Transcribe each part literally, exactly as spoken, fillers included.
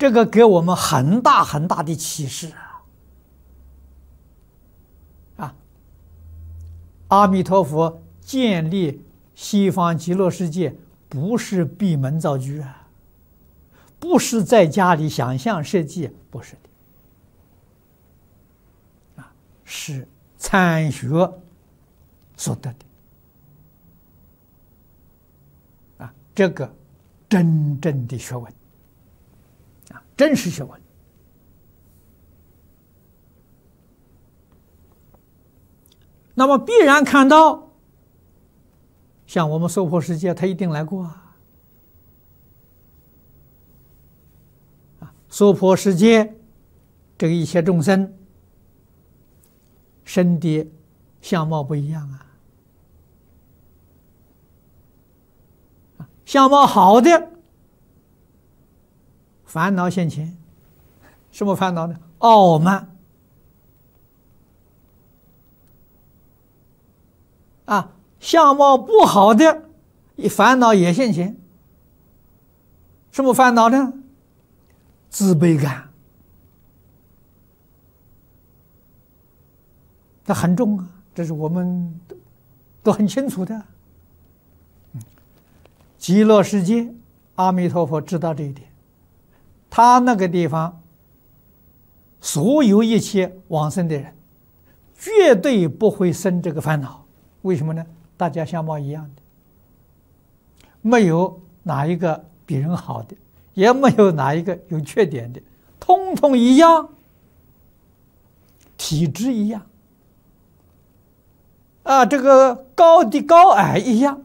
这个给我们很大很大的启示啊！啊，阿弥陀佛建立西方极乐世界，不是闭门造句啊，不是在家里想象设计，不是的，啊，是参学所得的，啊，这个真正的学问。真实学问，那么必然看到，像我们娑婆世界，他一定来过啊！啊，娑婆世界，这个一切众生，身的相貌不一样啊，啊，相貌好的。烦恼现前，什么烦恼呢？傲慢啊，相貌不好的，烦恼也现前。什么烦恼呢？自卑感，它很重啊，这是我们都都很清楚的。极乐世界，阿弥陀佛知道这一点。他那个地方，所有一切往生的人，绝对不会生这个烦恼。为什么呢？大家相貌一样的，没有哪一个比人好的，也没有哪一个有缺点的，通通一样，体质一样，啊，这个高低高矮一样，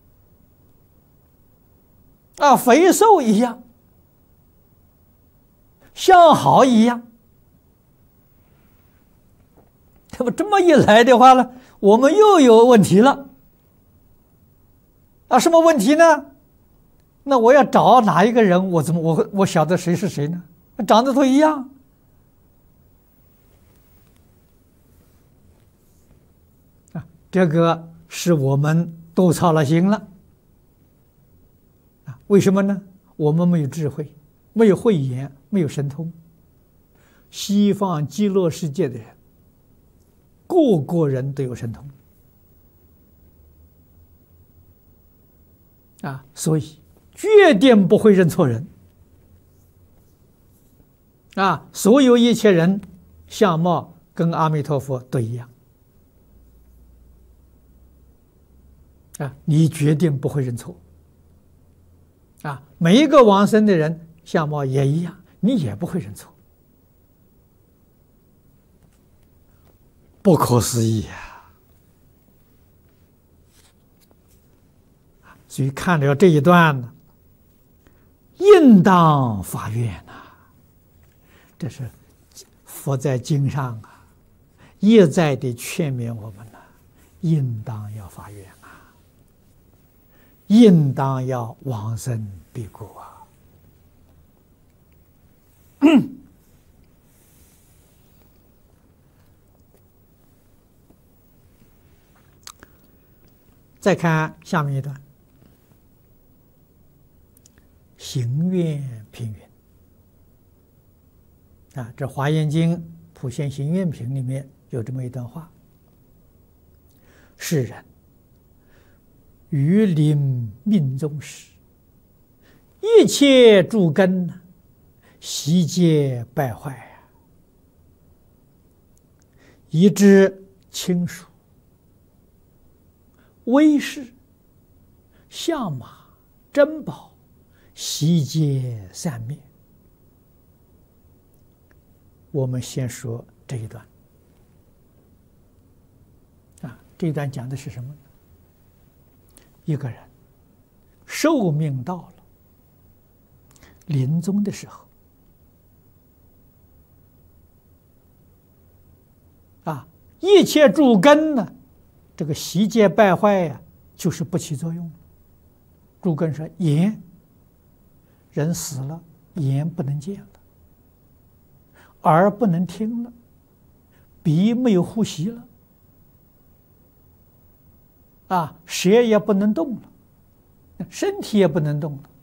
啊，肥瘦一样。相好一样，那么这么一来的话呢，我们又有问题了啊！什么问题呢？那我要找哪一个人，我怎么我我晓得谁是谁呢？长得都一样啊！这个是我们都操了心了啊！为什么呢？我们没有智慧，没有慧眼。没有神通，西方极乐世界的人，个个人都有神通啊，所以决定不会认错人啊！所有一切人相貌跟阿弥陀佛都一样啊，你决定不会认错啊！每一个往生的人相貌也一样。你也不会认错，不可思议啊！所以看了这一段呢，应当发愿呐、啊。这是佛在经上啊，一再的劝勉我们呢、啊，应当要发愿啊，应当要往生彼国啊。再看下面一段，行愿品云啊，这《华严经·普贤行愿品》里面有这么一段话：世人于临命终时，一切诸根悉皆败坏啊，以致亲属、威势、相马、珍宝悉皆散灭。我们先说这一段啊，这一段讲的是什么呢？一个人寿命到了，临终的时候啊，一切诸根呢，这个悉皆败坏呀、啊，就是不起作用了。诸根说眼，人死了，眼不能见了，耳不能听了，鼻没有呼吸了，啊，舌也不能动了，身体也不能动了，